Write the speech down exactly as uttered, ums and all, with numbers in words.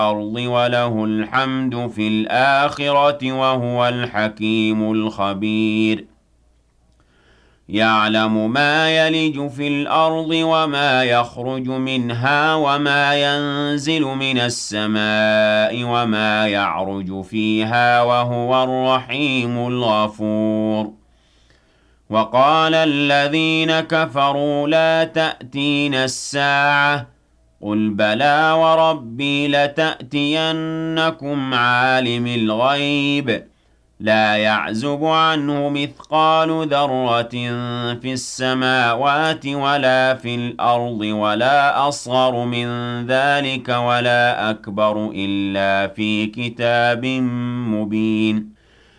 الأرض وله الحمد في الآخرة وهو الحكيم الخبير يعلم ما يلج في الأرض وما يخرج منها وما ينزل من السماء وما يعرج فيها وهو الرحيم الغفور وقال الذين كفروا لا تأتين الساعة قل بلى وربي لتأتينكم عالم الغيب لا يعزب عنه مثقال ذرة في السماوات ولا في الأرض ولا أصغر من ذلك ولا أكبر إلا في كتاب مبين